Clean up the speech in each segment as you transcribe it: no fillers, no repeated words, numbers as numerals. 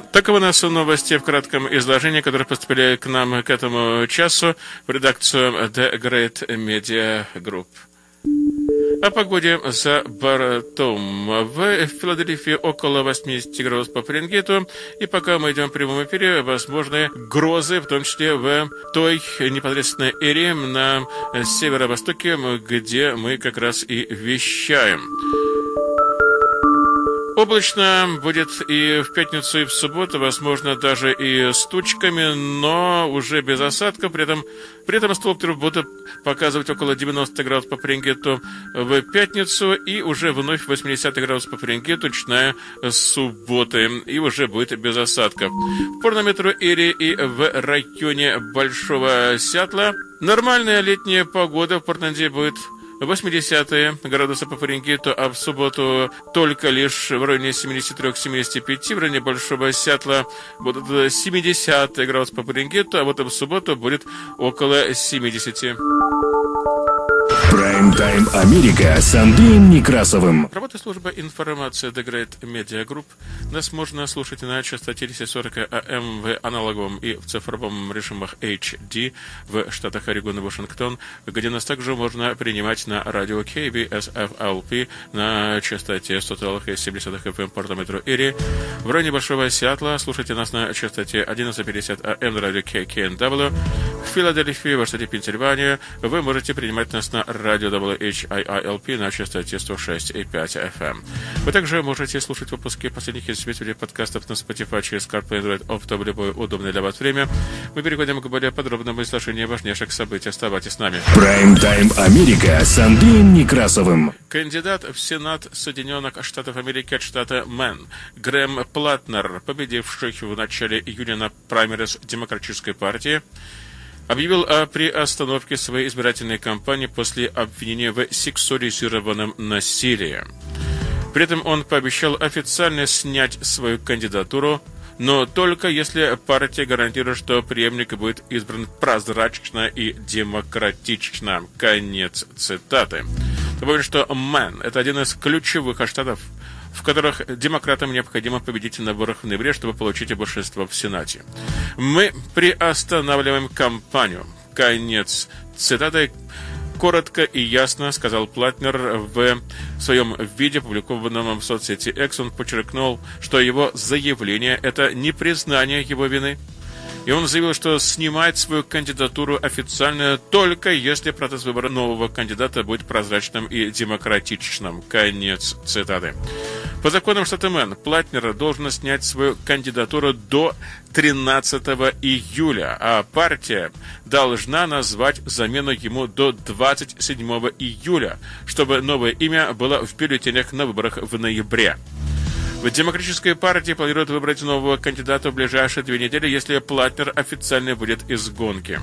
Таковы наши новости в кратком изложении, которые поступили к нам к этому часу в редакцию The Great Media Group. О погоде за бортом. В Филадельфии около 80 градусов по Фаренгейту. И пока мы идем в прямом эфире, возможны грозы, в том числе в той непосредственной эре на северо-востоке, где мы как раз и вещаем. Облачно будет и в пятницу, и в субботу, возможно, даже и с тучками, но уже без осадков. При этом столб будет показывать около 90 градусов по Фаренгейту в пятницу и уже вновь 80 градусов по Фаренгейту, начиная с субботы, и уже будет без осадков. В Порнометро Эри и в районе Большого Сиэтла нормальная летняя погода. В Портленде будет 80 градуса по Фаренгейту, а в субботу только лишь в районе 73-75, в районе Большого Сиэтла будут 70 градусов по Фаренгейту, а вот в субботу будет около 70. Прайм-тайм Америка с Андреем Некрасовым. Работает служба информации The Great Media Group. Нас можно слушать на частоте 1040 АМ в аналоговом и в цифровом режимах HD в штатах Орегон и Вашингтон, где нас также можно принимать на радио KBSFLP на частоте 100,7 FM Порнометро Эри. В районе Большого Сиэтла слушайте нас на частоте 1150 АМ на радио KKNW. В Филадельфии, в штате Пенсильвания, вы можете принимать нас на радио WHIILP на частоте 106,5 FM. Вы также можете слушать выпуски последних исследователей подкастов на Spotify через CarPlay Android Auto в любое удобное для вас время. Мы переходим к более подробному изложению важнейших событий. Оставайтесь с нами. Прайм-тайм Америка с Андреем Некрасовым. Кандидат в Сенат Соединенных Штатов Америки от штата Мэн Грэм Платнер, победивший в начале июня на праймерис Демократической партии, объявил о приостановке своей избирательной кампании после обвинения в сексуализированном насилии. При этом он пообещал официально снять свою кандидатуру, но только если партия гарантирует, что преемник будет избран прозрачно и демократично. Конец цитаты. Добавлю, что Мэн – это один из ключевых штатов, в которых демократам необходимо победить на выборах в ноябре, чтобы получить большинство в Сенате. Мы приостанавливаем кампанию. Конец цитаты. Коротко и ясно сказал Платнер в своем видео, опубликованном в соцсети X. Он подчеркнул, что его заявление – это не признание его вины. И он заявил, что снимает свою кандидатуру официально только если процесс выбора нового кандидата будет прозрачным и демократичным. Конец цитаты. По законам штата Мэн Платнер должен снять свою кандидатуру до 13 июля, а партия должна назвать замену ему до 27 июля, чтобы новое имя было в бюллетенях на выборах в ноябре. В Демократической партии планируют выбрать нового кандидата в ближайшие 2 недели, если Платнер официально выйдет из гонки.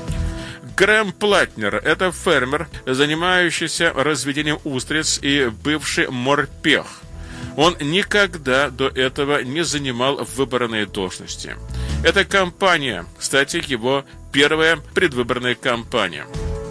Грэм Платнер – это фермер, занимающийся разведением устриц и бывший морпех. Он никогда до этого не занимал выборные должности. Эта кампания, кстати, его первая предвыборная кампания.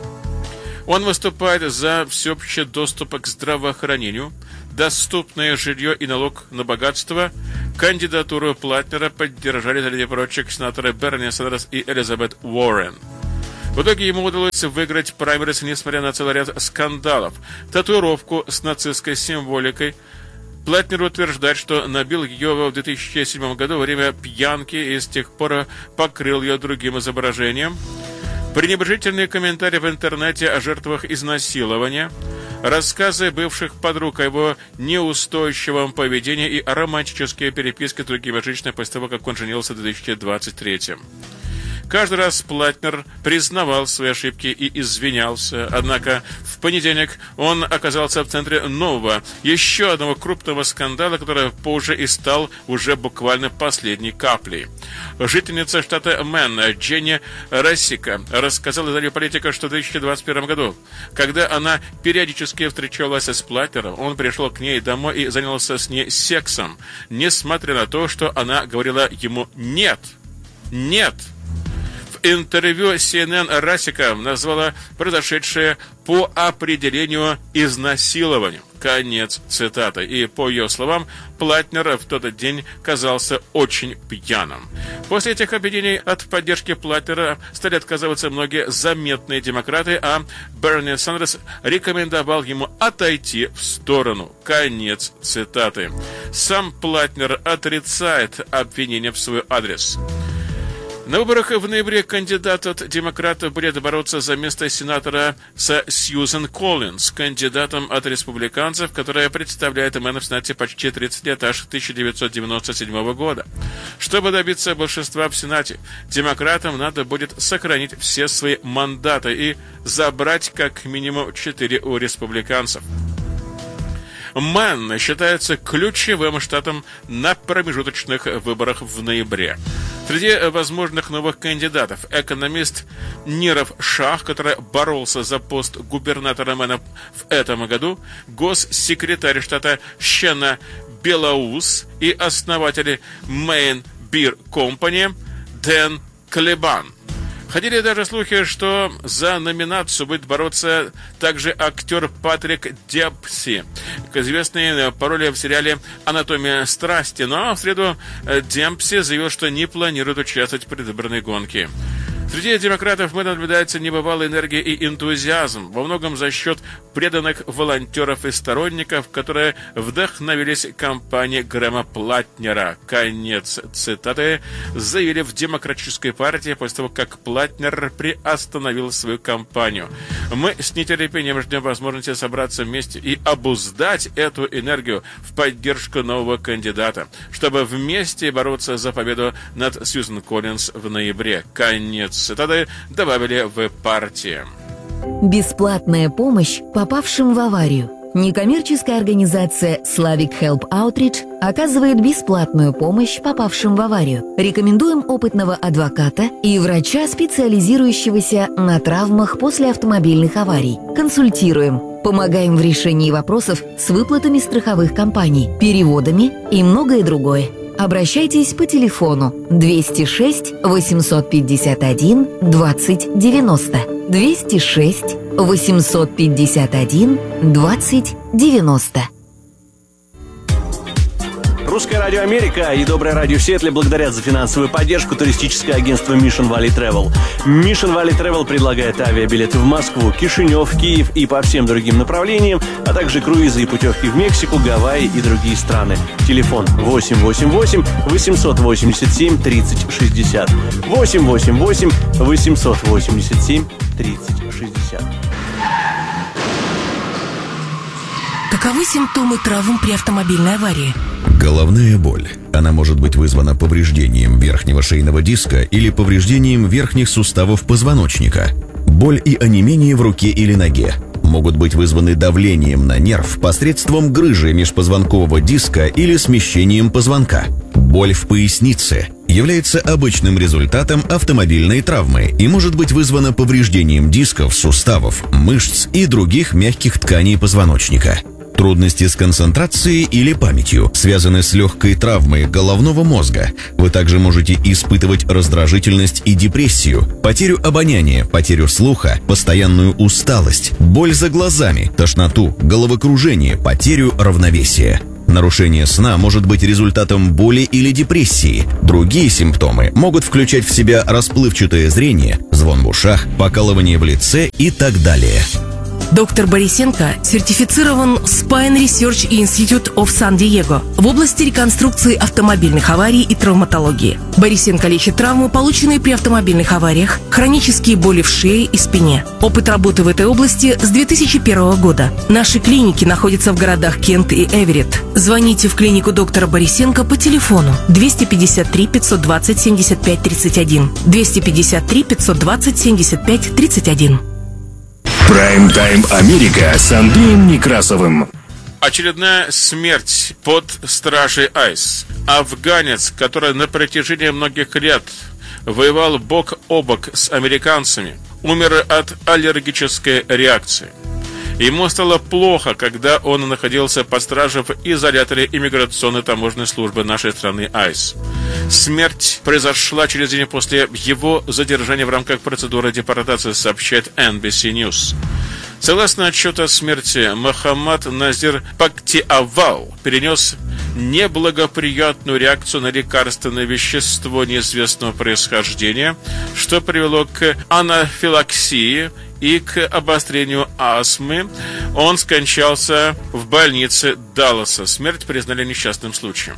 Он выступает за всеобщий доступ к здравоохранению, доступное жилье и налог на богатство. Кандидатуру Платнера поддержали, среди прочих, сенаторы Берни Сандерс и Элизабет Уоррен. В итоге ему удалось выиграть праймерис, несмотря на целый ряд скандалов. Татуировку с нацистской символикой. Платнер утверждает, что набил ее в 2007 году во время пьянки и с тех пор покрыл ее другим изображением. Пренебрежительные комментарии в интернете о жертвах изнасилования, рассказы бывших подруг о его неустойчивом поведении и романтические переписки с другими женщинами после того, как он женился в 2023. Каждый раз Платнер признавал свои ошибки и извинялся. Однако в понедельник он оказался в центре нового, еще одного крупного скандала, который позже и стал уже буквально последней каплей. Жительница штата Мэн Дженни Рассика рассказала изданию «Политика», что в 2021 году, когда она периодически встречалась с Платнером, он пришел к ней домой и занялся с ней сексом, несмотря на то, что она говорила ему «нет». интервью CNN Расика назвала произошедшее по определению изнасилованием. Конец цитаты. И по ее словам, Платнер в тот день казался очень пьяным. После этих обвинений от поддержки Платнера стали отказываться многие заметные демократы, а Берни Сандерс рекомендовал ему отойти в сторону. Конец цитаты. Сам Платнер отрицает обвинения в свой адрес. На выборах в ноябре кандидат от демократов будет бороться за место сенатора с Сьюзен Коллинз, кандидатом от республиканцев, которая представляет Мэна в Сенате почти 30 лет, аж 1997 года. Чтобы добиться большинства в Сенате, демократам надо будет сохранить все свои мандаты и забрать как минимум 4 у республиканцев. Мэн считается ключевым штатом на промежуточных выборах в ноябре. Среди возможных новых кандидатов экономист Ниров Шах, который боролся за пост губернатора Мэна в этом году, госсекретарь штата Шена Белаус и основатель Maine Beer Company Дэн Клебан. Ходили даже слухи, что за номинацию будет бороться также актер Патрик Демпси, известный по роли в сериале «Анатомия страсти». Но в среду Демпси заявил, что не планирует участвовать в предвыборной гонке. Среди демократов наблюдается небывалая энергия и энтузиазм, во многом за счет преданных волонтеров и сторонников, которые вдохновились кампанией Грэма Платнера. Конец цитаты. Заявили в Демократической партии после того, как Платнер приостановил свою кампанию. Мы с нетерпением ждем возможности собраться вместе и обуздать эту энергию в поддержку нового кандидата, чтобы вместе бороться за победу над Сьюзен Коллинз в ноябре. Конец цитаты добавили в партии. Бесплатная помощь попавшим в аварию. Некоммерческая организация Slavic Help Outreach оказывает бесплатную помощь попавшим в аварию. Рекомендуем опытного адвоката и врача, специализирующегося на травмах после автомобильных аварий. Консультируем. Помогаем в решении вопросов с выплатами страховых компаний, переводами и многое другое. Обращайтесь по телефону 206 851 20 90. 206 851 20 90. Русское радио Америка и Доброе радио в Сиэтле благодарят за финансовую поддержку туристическое агентство Mission Valley Travel. Mission Valley Travel предлагает авиабилеты в Москву, Кишинев, Киев и по всем другим направлениям, а также круизы и путевки в Мексику, Гавайи и другие страны. Телефон 888-887-3060. 888-887-3060. Каковы симптомы травм при автомобильной аварии? Головная боль. Она может быть вызвана повреждением верхнего шейного диска или повреждением верхних суставов позвоночника. Боль и онемение в руке или ноге могут быть вызваны давлением на нерв посредством грыжи межпозвонкового диска или смещением позвонка. Боль в пояснице является обычным результатом автомобильной травмы и может быть вызвана повреждением дисков, суставов, мышц и других мягких тканей позвоночника. Трудности с концентрацией или памятью связаны с легкой травмой головного мозга. Вы также можете испытывать раздражительность и депрессию, потерю обоняния, потерю слуха, постоянную усталость, боль за глазами, тошноту, головокружение, потерю равновесия. Нарушение сна может быть результатом боли или депрессии. Другие симптомы могут включать в себя расплывчатое зрение, звон в ушах, покалывание в лице и так далее. Доктор Борисенко сертифицирован Spine Research Institute of San Diego в области реконструкции автомобильных аварий и травматологии. Борисенко лечит травмы, полученные при автомобильных авариях, хронические боли в шее и спине. Опыт работы в этой области с 2001 года. Наши клиники находятся в городах Кент и Эверетт. Звоните в клинику доктора Борисенко по телефону 253 520 75 31, 253 520 75 31. Прайм-тайм Америка с Андреем Некрасовым. Очередная смерть под стражей АИС. Афганец, который на протяжении многих лет воевал бок о бок с американцами, умер от аллергической реакции. Ему стало плохо, когда он находился под стражей в изоляторе иммиграционной таможенной службы нашей страны АИС. Смерть произошла через день после его задержания в рамках процедуры депортации, сообщает NBC News. Согласно отчету о смерти, Мохаммад Назир Пактиавал перенес неблагоприятную реакцию на лекарственное вещество неизвестного происхождения, что привело к анафилаксии и к обострению астмы. Он скончался в больнице Далласа. Смерть признали несчастным случаем.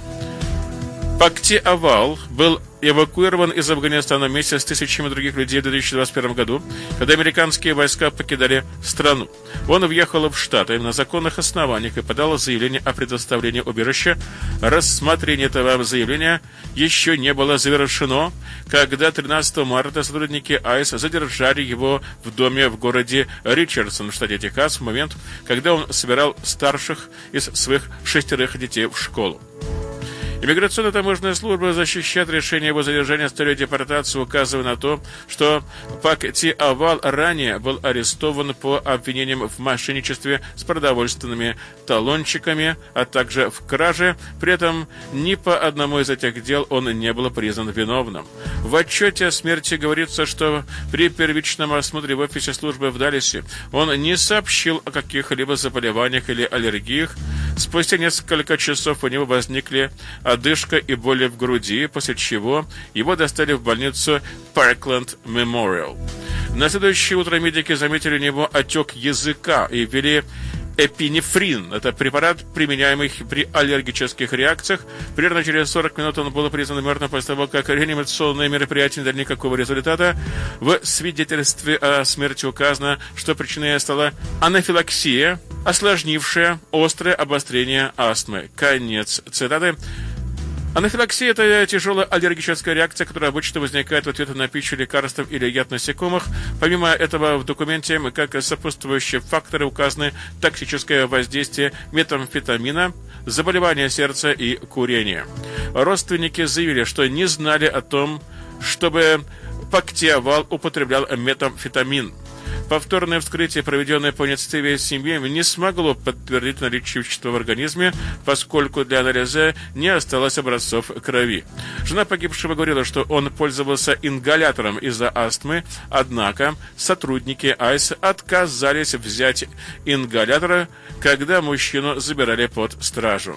Пактиавал был эвакуирован из Афганистана вместе с тысячами других людей в 2021 году, когда американские войска покидали страну. Он въехал в Штаты на законных основаниях и подал заявление о предоставлении убежища. Рассмотрение этого заявления еще не было завершено, когда 13 марта сотрудники АИС задержали его в доме в городе Ричардсон в штате Техас в момент, когда он собирал старших из своих 6 детей в школу. Иммиграционная таможенная служба защищает решение его задержания с целью депортации, указывая на то, что Пактиавал ранее был арестован по обвинениям в мошенничестве с продовольственными талончиками, а также в краже. При этом ни по одному из этих дел он не был признан виновным. В отчете о смерти говорится, что при первичном осмотре в офисе службы в Далласе он не сообщил о каких-либо заболеваниях или аллергиях. Спустя несколько часов у него возникли одышка и боли в груди, после чего его доставили в больницу Parkland Memorial. На следующее утро медики заметили у него отек языка и ввели эпинефрин. Это препарат, применяемый при аллергических реакциях. Примерно через 40 минут он был признан мертвым после того, как реанимационные мероприятия не дали никакого результата. В свидетельстве о смерти указано, что причиной стала анафилаксия, осложнившая острое обострение астмы. Конец цитаты. Анафилаксия – это тяжелая аллергическая реакция, которая обычно возникает в ответ на пищу, лекарства или яд насекомых. Помимо этого, в документе как сопутствующие факторы указаны токсическое воздействие метамфетамина, заболевания сердца и курение. Родственники заявили, что не знали о том, чтобы Пактиавал употреблял метамфетамин. Повторное вскрытие, проведенное по инициативе семьи, не смогло подтвердить наличие вещества в организме, поскольку для анализа не осталось образцов крови. Жена погибшего говорила, что он пользовался ингалятором из-за астмы, однако сотрудники АИС отказались взять ингалятор, когда мужчину забирали под стражу.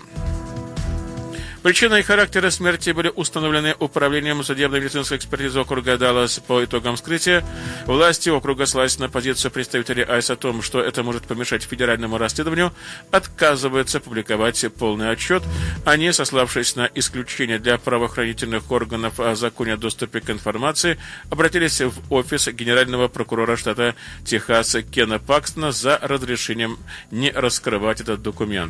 Причина и характер смерти были установлены Управлением судебно-медицинской экспертизы округа Даллас по итогам вскрытия. Власти округа, ссылаясь на позицию представителей АИС о том, что это может помешать федеральному расследованию, отказываются публиковать полный отчет. Они, сославшись на исключение для правоохранительных органов о законе о доступе к информации, обратились в офис генерального прокурора штата Техас Кена Пакстона за разрешением не раскрывать этот документ.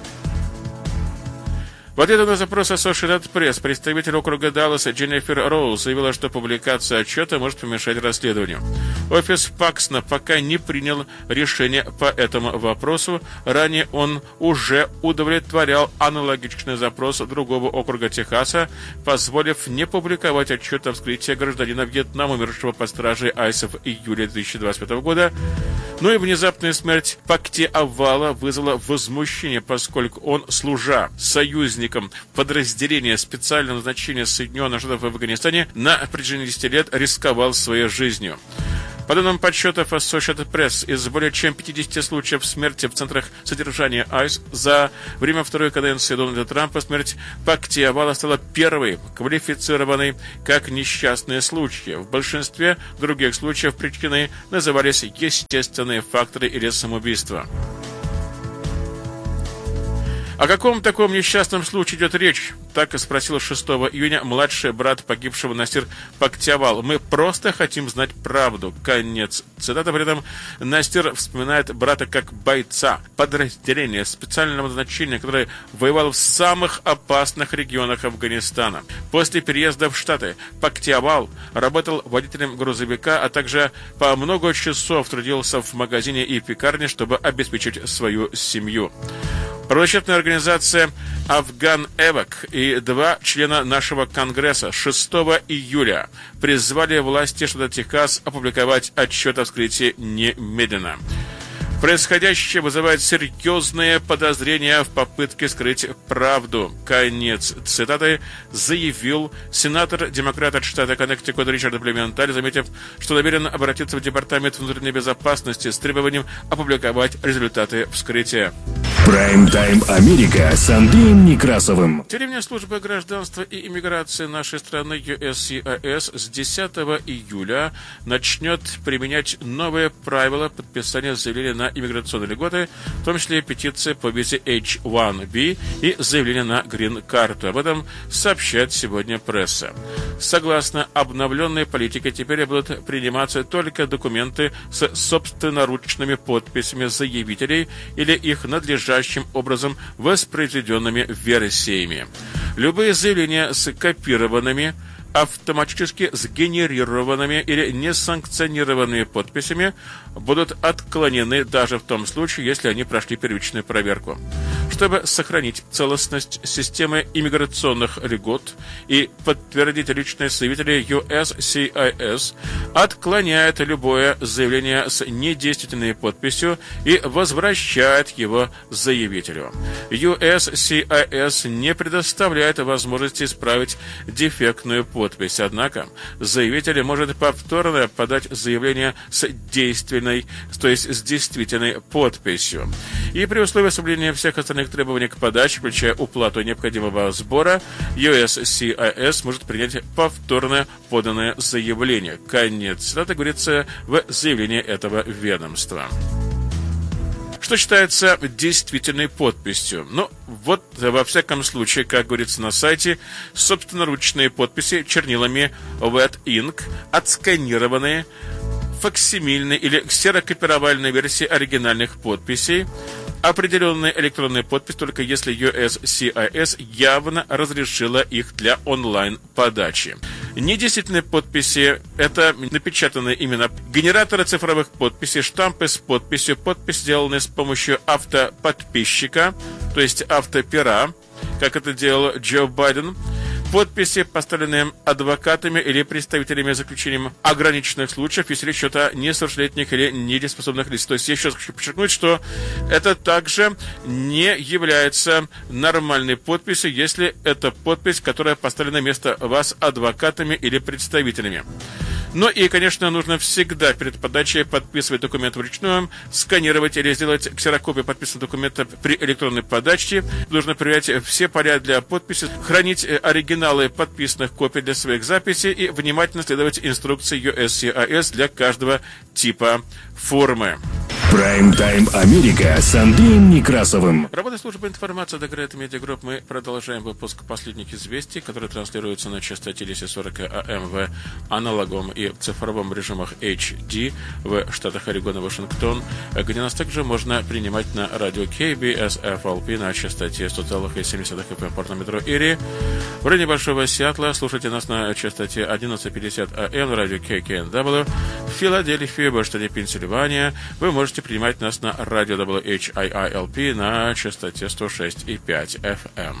В ответ на запрос Associated Press представитель округа Далласа Дженнифер Роуз заявила, что публикация отчета может помешать расследованию. Офис Пакстона пока не принял решение по этому вопросу. Ранее он уже удовлетворял аналогичный запрос другого округа Техаса, позволив не публиковать отчет о вскрытии гражданина Вьетнама, умершего под стражей АИС в июле 2025 года. Но и внезапная смерть Пактиавала вызвала возмущение, поскольку он, служа союзником подразделения специального назначения Соединенных Штатов в Афганистане, на протяжении 10 лет рисковал своей жизнью. По данным подсчетов Associated Press, из более чем 50 случаев смерти в центрах содержания АИС за время второй каденции Дональда Трампа смерть Пактиавала стала первой, квалифицированной как несчастные случаи. В большинстве других случаев причиной назывались естественные факторы или самоубийство. О каком таком несчастном случае идет речь? Так и спросил 6 июня младший брат погибшего Насир Пактиавал. «Мы просто хотим знать правду». Конец цитаты. При этом Насир вспоминает брата как бойца подразделения специального назначения, который воевал в самых опасных регионах Афганистана. После переезда в Штаты Пактиавал работал водителем грузовика, а также по много часов трудился в магазине и пекарне, чтобы обеспечить свою семью. Правозащитная организация «Афган Эвак» и 2 члена нашего Конгресса 6 июля призвали власти штата Техас опубликовать отчет о вскрытии немедленно. Происходящее вызывает серьезные подозрения в попытке скрыть правду. Конец цитаты заявил сенатор-демократ от штата Коннектикут Ричард Блюменталь, заметив, что намерен обратиться в Департамент внутренней безопасности с требованием опубликовать результаты вскрытия. Прайм-тайм Америка с Андреем Некрасовым. Тем не менее, служба гражданства и иммиграции нашей страны USCIS с 10 июля начнет применять новые правила подписания заявления на иммиграционные льготы, в том числе петиции по визе H-1B и заявления на грин-карту. Об этом сообщает сегодня пресса. Согласно обновленной политике, теперь будут приниматься только документы с собственноручными подписями заявителей или их надлежащим образом воспроизведенными версиями. Любые заявления с копированными, автоматически сгенерированными или несанкционированными подписями будут отклонены даже в том случае, если они прошли первичную проверку. Чтобы сохранить целостность системы иммиграционных льгот и подтвердить личность заявителя, USCIS отклоняет любое заявление с недействительной подписью и возвращает его заявителю. USCIS не предоставляет возможности исправить дефектную подпись, однако заявитель может повторно подать заявление с действительной, то есть с действительной подписью. И при условии соблюдения всех остальных требований к подаче, включая уплату необходимого сбора, USCIS может принять повторно поданное заявление. Конец цитаты говорится в заявлении этого ведомства. Что считается действительной подписью? Ну, вот, во всяком случае, как говорится на сайте, собственноручные подписи чернилами Wet Ink, отсканированные, факсимильные или ксерокопировальные версии оригинальных подписей, определенная электронная подпись только если USCIS явно разрешила их для онлайн-подачи. Недействительные подписи – это напечатанные именно генераторы цифровых подписей, штампы с подписью, подпись, сделанная с помощью автоподписчика, то есть автопера, как это делал Джо Байден, подписи, поставленные адвокатами или представителями заключением ограниченных случаев, если речь идет о несовершеннолетних или недееспособных лиц. То есть я еще раз хочу подчеркнуть, что это также не является нормальной подписью, если это подпись, которая поставлена вместо вас адвокатами или представителями. Ну и, конечно, нужно всегда перед подачей подписывать документ вручную, сканировать или сделать ксерокопию подписанного документа при электронной подаче. Нужно проверять все поля для подписи, хранить оригиналы подписанных копий для своих записей и внимательно следовать инструкции USCIS для каждого типа формы. Прайм-тайм Америка с Андреем Некрасовым. Работая службы информации Дегрейт Медиа Групп, мы продолжаем выпуск последних известий, которые транслируются на частоте 1040 АМ в аналоговом и цифровом режимах HD в штатах Орегон и Вашингтон, где нас также можно принимать на радио KBSFLP на частоте 100,7 FM в портном метро Ири. В районе Большого Сиэтла слушайте нас на частоте 1150 АМ на радио KKNW. В Филадельфии, в штате Пенсильвания, вы можете принимать нас на радио WHIILP на частоте 106,5 FM.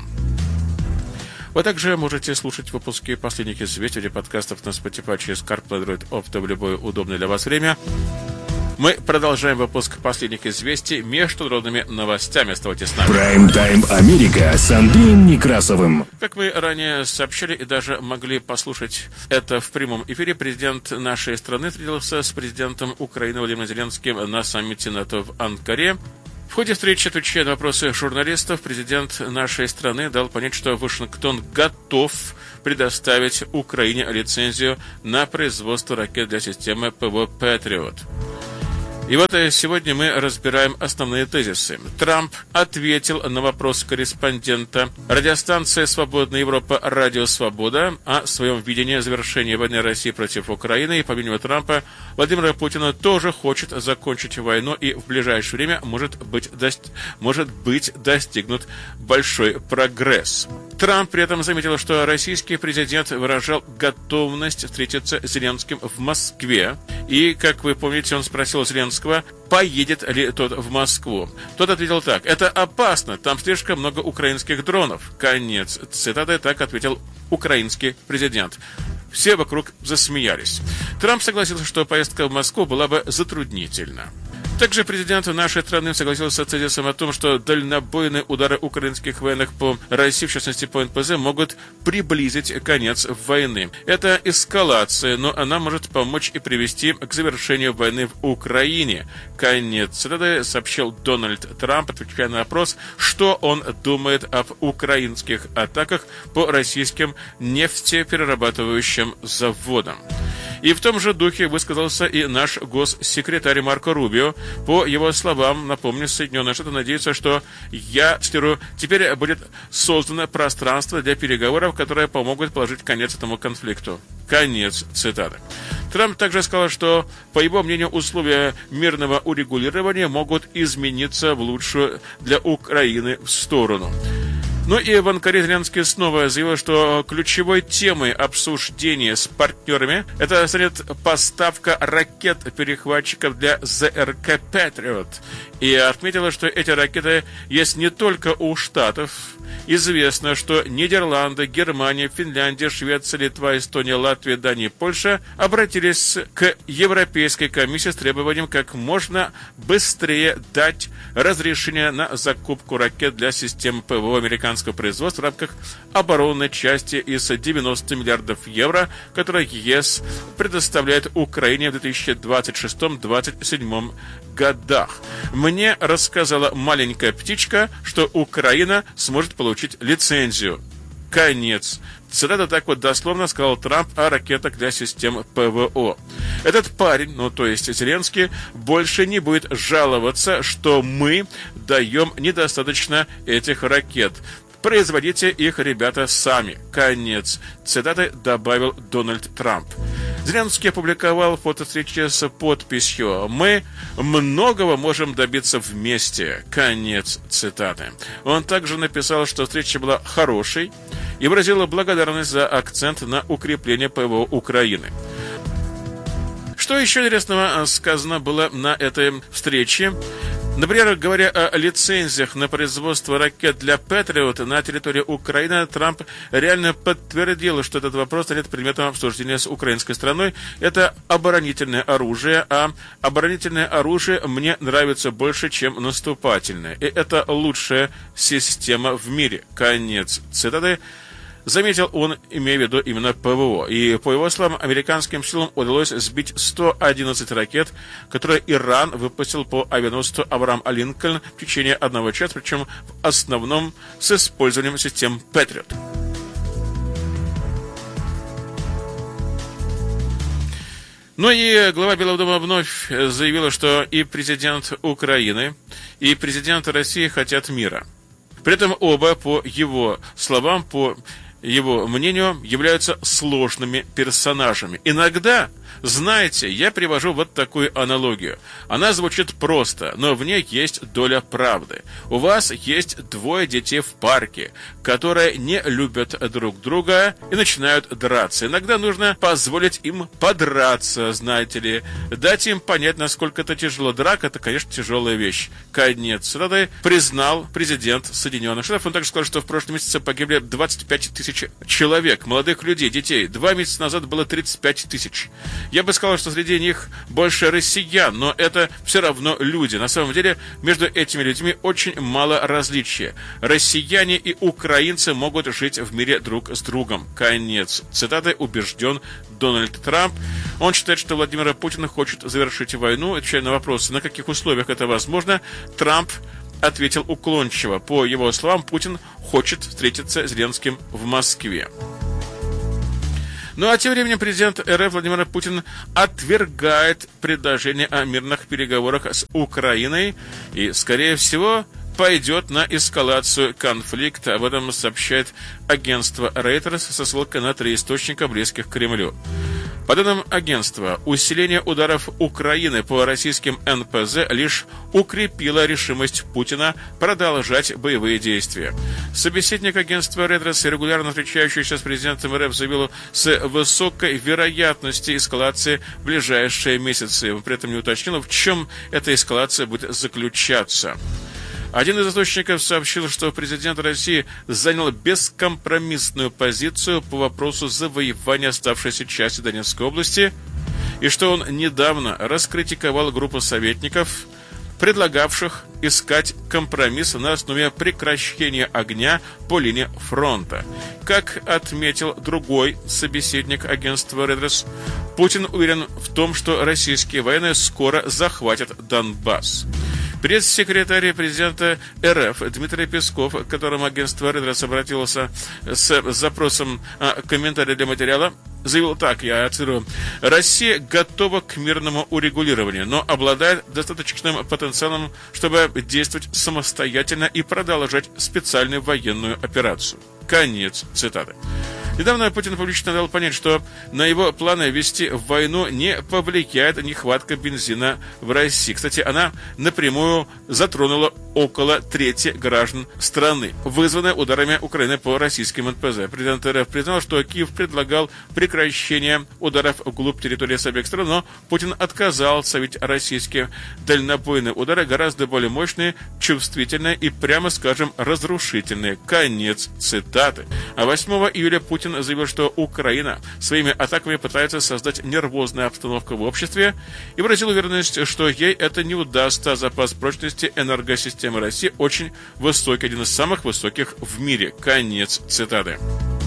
Вы также можете слушать выпуски последних известий или подкастов на Spotify через CarPlay, Android Auto в любое удобное для вас время. Мы продолжаем выпуск последних известий международными новостями. Оставайтесь с нами. Прайм-тайм Америка с Андреем Некрасовым. Как мы ранее сообщили и даже могли послушать это в прямом эфире, президент нашей страны встретился с президентом Украины Владимиром Зеленским на саммите НАТО в Анкаре. В ходе встречи, отвечая на вопросы журналистов, президент нашей страны дал понять, что Вашингтон готов предоставить Украине лицензию на производство ракет для системы ПВО «Патриот». И вот сегодня мы разбираем основные тезисы. Трамп ответил на вопрос корреспондента радиостанции «Свободная Европа» «Радио Свобода» о своем видении завершения войны России против Украины. И помимо Трампа, Владимир Путин тоже хочет закончить войну, и в ближайшее время может быть достигнут большой прогресс. Трамп при этом заметил, что российский президент выражал готовность встретиться с Зеленским в Москве. И, как вы помните, он спросил Зеленского, поедет ли тот в Москву. Тот ответил так: это опасно, там слишком много украинских дронов. Конец цитаты, так ответил украинский президент. Все вокруг засмеялись. Трамп согласился, что поездка в Москву была бы затруднительна. Также президент нашей страны согласился с тезисом о том, что дальнобойные удары украинских военных по России, в частности по НПЗ, могут приблизить конец войны. Это эскалация, но она может помочь и привести к завершению войны в Украине. Конец цитаты, сообщил Дональд Трамп, отвечая на вопрос, что он думает об украинских атаках по российским нефтеперерабатывающим заводам. И в том же духе высказался и наш госсекретарь Марко Рубио. По его словам, напомню, Соединенные Штаты надеются, что, я цитирую, теперь будет создано пространство для переговоров, которые помогут положить конец этому конфликту. Конец цитаты. Трамп также сказал, что, по его мнению, условия мирного урегулирования могут измениться в лучшую для Украины сторону. Ну и в Анкаре Зеленский снова заявил, что ключевой темой обсуждения с партнерами это станет поставка ракет-перехватчиков для ЗРК «Патриот». И отметила, что эти ракеты есть не только у Штатов. Известно, что Нидерланды, Германия, Финляндия, Швеция, Литва, Эстония, Латвия, Дания и Польша обратились к Европейской комиссии с требованием как можно быстрее дать разрешение на закупку ракет для систем ПВО американского производства в рамках оборонной части из 90 миллиардов евро, которые ЕС предоставляет Украине в 2026-2027 годах. Мне рассказала маленькая птичка, что Украина сможет получить лицензию. Конец. Цитата так вот дословно сказал Трамп о ракетах для систем ПВО. Этот парень, ну то есть Зеленский, больше не будет жаловаться, что мы даем недостаточно этих ракет. Производите их, ребята, сами. Конец цитаты, добавил Дональд Трамп. Зеленский опубликовал фотовстречи с подписью «Мы многого можем добиться вместе». Конец цитаты. Он также написал, что встреча была хорошей и выразил благодарность за акцент на укрепление ПВО Украины. Что еще интересного сказано было на этой встрече? Например, говоря о лицензиях на производство ракет для Патриот на территории Украины, Трамп реально подтвердил, что этот вопрос станет предметом обсуждения с украинской страной. Это оборонительное оружие, а оборонительное оружие мне нравится больше, чем наступательное. И это лучшая система в мире. Конец цитаты. Заметил он, имея в виду именно ПВО. И, по его словам, американским силам удалось сбить 111 ракет, которые Иран выпустил по авианосцу Авраам Линкольн в течение 1 часа, причем в основном с использованием систем Патриот. Ну и глава Белого дома вновь заявила, что и президент Украины, и президент России хотят мира. При этом оба, по его словам, по его мнению, являются сложными персонажами. Иногда, знаете, я привожу вот такую аналогию. Она звучит просто, но в ней есть доля правды. У вас есть 2 детей в парке, которые не любят друг друга и начинают драться. Иногда нужно позволить им подраться, знаете ли, дать им понять, насколько это тяжело. Драка – это, конечно, тяжелая вещь. Конец цитаты признал президент Соединенных Штатов. Он также сказал, что в прошлом месяце погибли 25 тысяч человек, молодых людей, детей. 2 месяца назад было 35 тысяч. Я бы сказал, что среди них больше россиян, но это все равно люди. На самом деле, между этими людьми очень мало различия. Россияне и украинцы могут жить в мире друг с другом. Конец цитаты, убежден Дональд Трамп. Он считает, что Владимир Путин хочет завершить войну. Отвечая на вопрос, на каких условиях это возможно, Трамп ответил уклончиво. По его словам, Путин хочет встретиться с Зеленским в Москве. Ну а тем временем президент РФ Владимир Путин отвергает предложение о мирных переговорах с Украиной и, скорее всего, пойдет на эскалацию конфликта. Об этом сообщает агентство Reuters со ссылкой на 3 источника, близких к Кремлю. По данным агентства, усиление ударов Украины по российским НПЗ лишь укрепило решимость Путина продолжать боевые действия. Собеседник агентства Reuters, регулярно встречающийся с президентом РФ, заявил с высокой вероятностью эскалации в ближайшие месяцы. Он при этом не уточнил, в чем эта эскалация будет заключаться. Один из источников сообщил, что президент России занял бескомпромиссную позицию по вопросу завоевания оставшейся части Донецкой области, и что он недавно раскритиковал группу советников предлагавших искать компромисс на основе прекращения огня по линии фронта. Как отметил другой собеседник агентства Reuters, Путин уверен в том, что российские военные скоро захватят Донбасс. Пресс-секретарь президента РФ Дмитрий Песков, к которому агентство Reuters обратилось с запросом комментария для материала, заявил так, я цитирую: «Россия готова к мирному урегулированию, но обладает достаточным потенциалом, чтобы действовать самостоятельно и продолжать специальную военную операцию». Конец цитаты. Недавно Путин публично дал понять, что на его планы вести войну не повлияет нехватка бензина в России. Кстати, она напрямую затронула около трети граждан страны, вызванная ударами Украины по российским НПЗ. Президент РФ признал, что Киев предлагал прекращение ударов вглубь территории с обеих сторон, но Путин отказался, ведь российские дальнобойные удары гораздо более мощные, чувствительные и, прямо скажем, разрушительные. Конец цитаты. А 8 июля Путин заявил, что Украина своими атаками пытается создать нервозную обстановку в обществе и выразил уверенность, что ей это не удастся. Запас прочности энергосистемы России очень высокий, один из самых высоких в мире. Конец цитаты.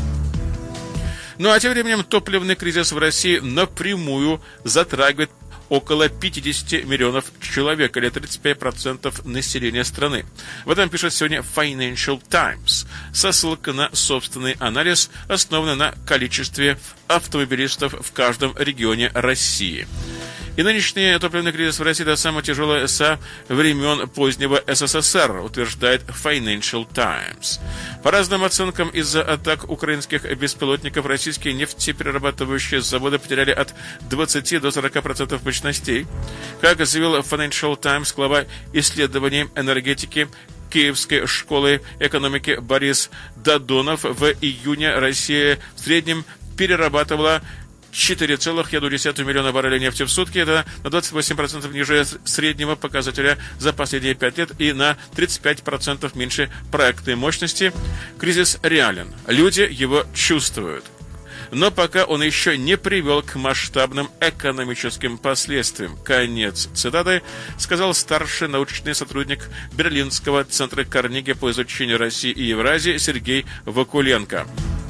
Ну а тем временем топливный кризис в России напрямую затрагивает около 50 миллионов человек, или 35% населения страны. В этом пишет сегодня Financial Times, со ссылкой на собственный анализ, основанный на количестве автомобилистов в каждом регионе России. И нынешний топливный кризис в России — это самое тяжелое со времен позднего СССР, утверждает Financial Times. По разным оценкам, из-за атак украинских беспилотников российские нефтеперерабатывающие заводы потеряли от 20 до 40% мощностей. Как заявил Financial Times глава исследований энергетики Киевской школы экономики Борис Додонов, в июне Россия в среднем перерабатывала 4,1 миллиона баррелей нефти в сутки. Это на 28% ниже среднего показателя за последние 5 лет и на 35% меньше проектной мощности. Кризис реален. Люди его чувствуют. Но пока он еще не привел к масштабным экономическим последствиям. Конец цитаты, сказал старший научный сотрудник Берлинского центра Карнеги по изучению России и Евразии Сергей Вакуленко.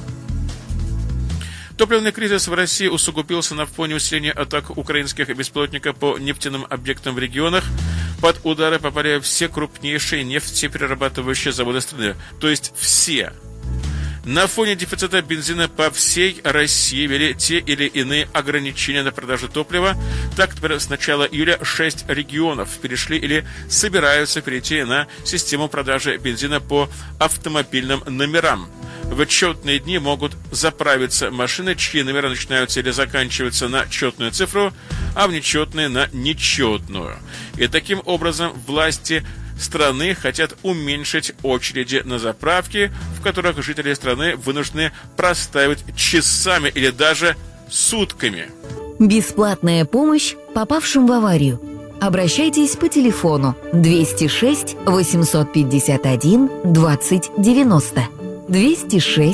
Топливный кризис в России усугубился на фоне усиления атак украинских беспилотников по нефтяным объектам в регионах. Под удары попали все крупнейшие нефтеперерабатывающие заводы страны, то есть все. На фоне дефицита бензина по всей России ввели те или иные ограничения на продажу топлива. Так, например, с начала июля 6 регионов перешли или собираются перейти на систему продажи бензина по автомобильным номерам. В отчетные дни могут заправиться машины, чьи номера начинаются или заканчиваются на четную цифру, а в нечетные на нечетную. И таким образом власти страны хотят уменьшить очереди на заправки, в которых жители страны вынуждены проставить часами или даже сутками. Бесплатная помощь попавшим в аварию. Обращайтесь по телефону 206 851 20 90. 206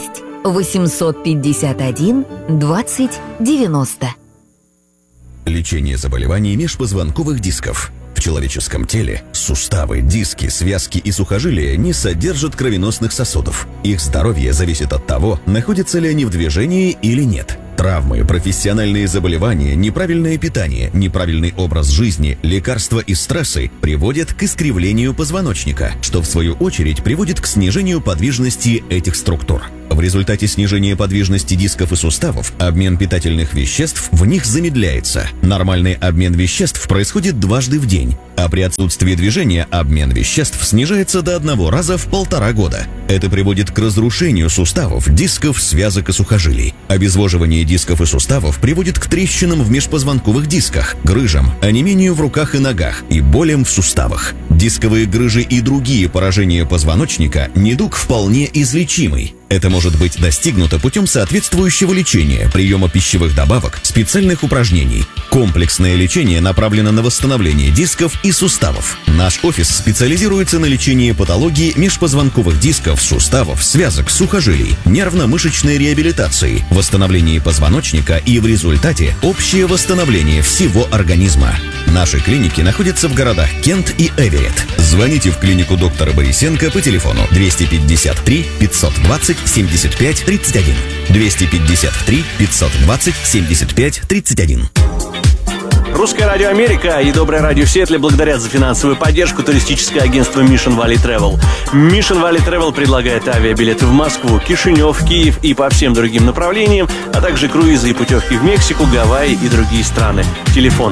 851 20 90. Лечение заболеваний межпозвонковых дисков. В человеческом теле суставы, диски, связки и сухожилия не содержат кровеносных сосудов. Их здоровье зависит от того, находятся ли они в движении или нет. Травмы, профессиональные заболевания, неправильное питание, неправильный образ жизни, лекарства и стрессы приводят к искривлению позвоночника, что в свою очередь приводит к снижению подвижности этих структур. В результате снижения подвижности дисков и суставов обмен питательных веществ в них замедляется. Нормальный обмен веществ происходит дважды в день, а при отсутствии движения обмен веществ снижается до 1 раза в 1,5 года. Это приводит к разрушению суставов, дисков, связок и сухожилий. Обезвоживание дисков и суставов приводит к трещинам в межпозвонковых дисках, грыжам, онемению в руках и ногах и болям в суставах. Дисковые грыжи и другие поражения позвоночника – недуг вполне излечимый. Это может быть достигнуто путем соответствующего лечения, приема пищевых добавок, специальных упражнений. Комплексное лечение направлено на восстановление дисков и суставов. Наш офис специализируется на лечении патологии межпозвонковых дисков, суставов, связок, сухожилий, нервно-мышечной реабилитации, восстановлении позвоночника и в результате общее восстановление всего организма. Наши клиники находятся в городах Кент и Эверетт. Звоните в клинику доктора Борисенко по телефону 253 520 75 31. 253 520 75 31. Русское радио Америка и Доброе радио в Сиэтле благодарят за финансовую поддержку туристическое агентство Mission Valley Travel. Mission Valley Travel предлагает авиабилеты в Москву, Кишинев, Киев и по всем другим направлениям, а также круизы и путевки в Мексику, Гавайи и другие страны. Телефон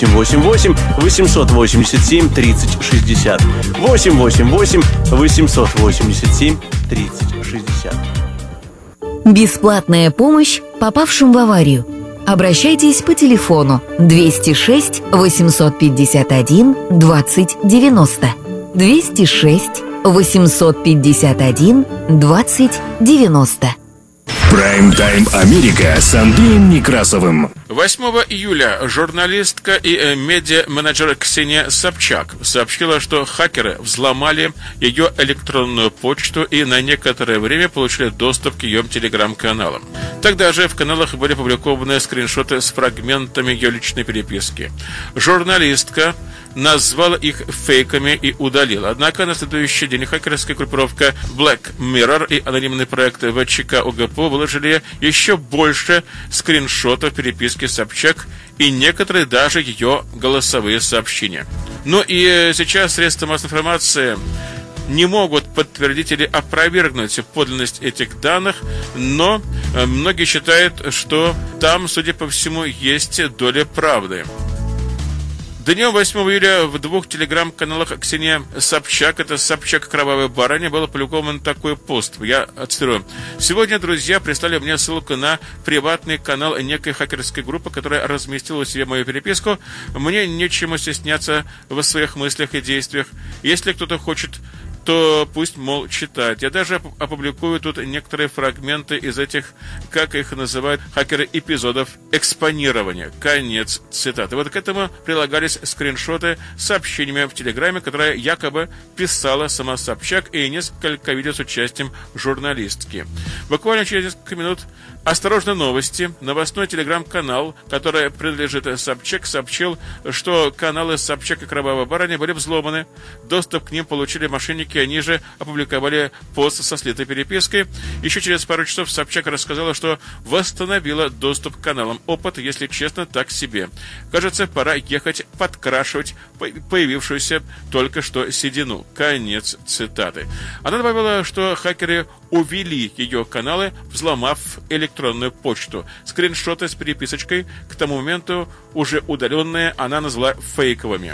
888-887-3060. 888-887-3060. Бесплатная помощь попавшим в аварию. Обращайтесь по телефону 206 851 20 90. 206 851 20 90. Прайм-тайм Америка с Андреем Некрасовым. 8 июля журналистка и медиа-менеджер Ксения Собчак сообщила, что хакеры взломали ее электронную почту и на некоторое время получили доступ к ее телеграм-каналам. Тогда же в каналах были опубликованы скриншоты с фрагментами ее личной переписки. Журналистка назвала их фейками и удалила. Однако на следующий день хакерская группировка Black Mirror и анонимный проект ВЧК ОГПУ выложили еще больше скриншотов переписки Собчак и некоторые даже ее голосовые сообщения. Ну и сейчас средства массовой информации не могут подтвердить или опровергнуть подлинность этих данных, но многие считают, что там, судя по всему, есть доля правды. Днем 8 июля в 2 телеграм-каналах Ксения Собчак, это Собчак Кровавая Барыня, был опубликован такой пост. Я цитирую. «Сегодня друзья прислали мне ссылку на приватный канал некой хакерской группы, которая разместила у себя мою переписку. Мне нечему стесняться в своих мыслях и действиях. Если кто-то хочет, то пусть, мол, читает. Я даже опубликую тут некоторые фрагменты из этих, как их называют хакеры, эпизодов экспонирования». Конец цитаты. Вот к этому прилагались скриншоты с сообщениями в Телеграме, которые якобы писала сама Собчак, и несколько видео с участием журналистки. Буквально через несколько минут «Осторожно, новости». Новостной телеграм-канал, который принадлежит Собчак, сообщил, что каналы Собчак и Кровавая Барыня были взломаны. Доступ к ним получили мошенники, они же опубликовали пост со слитой перепиской. Еще через пару часов Собчак рассказала, что восстановила доступ к каналам. Опыт, если честно, так себе. Кажется, пора ехать подкрашивать появившуюся только что седину. Конец цитаты. Она добавила, что хакеры увели ее каналы, взломав электронную почту. Скриншоты с переписочкой, к тому моменту уже удаленные, она назвала фейковыми.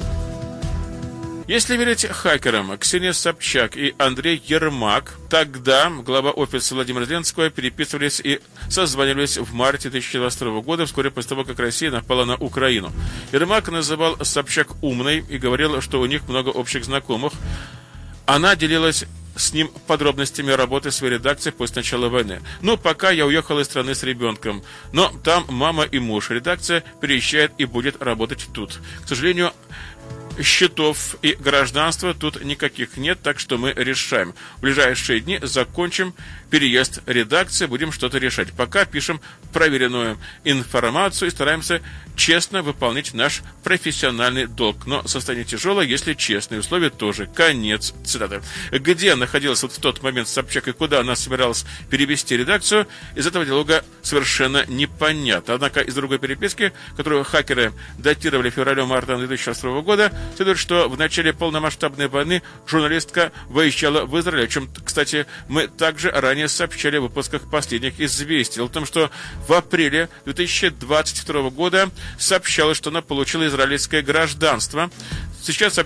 Если верить хакерам, Ксения Собчак и Андрей Ермак, тогда глава офиса Владимира Зеленского переписывались и созванивались в марте 2022 года, вскоре после того, как Россия напала на Украину. Ермак называл Собчак умной и говорил, что у них много общих знакомых. Она делилась с ним подробностями работы своей редакции после начала войны. Ну, пока я уехал из страны с ребенком. Но там мама и муж. Редакция переезжает и будет работать тут. К сожалению, счетов и гражданства тут никаких нет, так что мы решаем. В ближайшие дни закончим переезд редакции, будем что-то решать. Пока пишем проверенную информацию и стараемся честно выполнять наш профессиональный долг. Но состояние тяжелое, если честные условия тоже. Конец цитаты. Где находилась вот в тот момент Собчак и куда она собиралась перевести редакцию, из этого диалога совершенно непонятно. Однако из другой переписки, которую хакеры датировали февралем-мартом 2022 года, следует, что в начале полномасштабной войны журналистка выезжала в Израиль, о чем, кстати, мы также ранее сообщали в выпусках последних известий. Дело в том, что в апреле 2022 года сообщалось, что она получила израильское гражданство. Сейчас